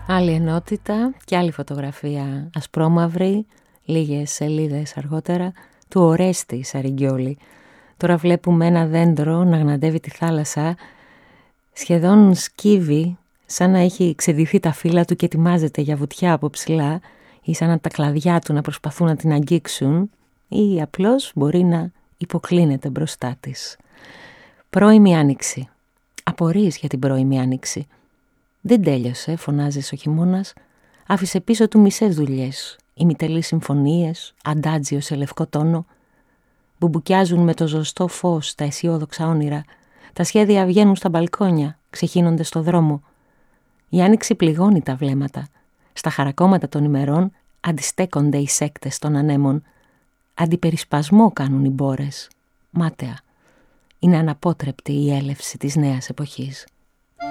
Άλλη ενότητα και άλλη φωτογραφία ασπρόμαυρη, λίγες σελίδες αργότερα, του Ορέστη Σαριγκιόλη. Τώρα βλέπουμε ένα δέντρο να γναντεύει τη θάλασσα, σχεδόν σκύβει, σαν να έχει ξεδυθεί τα φύλλα του και ετοιμάζεται για βουτιά από ψηλά, ή σαν να τα κλαδιά του να προσπαθούν να την αγγίξουν, ή απλώς μπορεί να υποκλίνεται μπροστά της. Πρώιμη άνοιξη. Απορείς για την πρώιμη άνοιξη. Δεν τέλειωσε, φωνάζεις ο χειμώνας. Άφησε πίσω του μισές δουλειές. Ημιτελείς συμφωνίες, αντάτζιο σε λευκό τόνο. Μπουμπουκιάζουν με το ζωστό φως τα αισιόδοξα όνειρα. Τα σχέδια βγαίνουν στα μπαλκόνια, ξεχύνονται στο δρόμο. Η άνοιξη πληγώνει τα βλέμματα. Στα χαρακώματα των ημερών αντιστέκονται οι σέκτες των ανέμων. Αντιπερισπασμό κάνουν οι μπόρες. Μάταια. Είναι αναπότρεπτη η έλευση της νέας εποχής.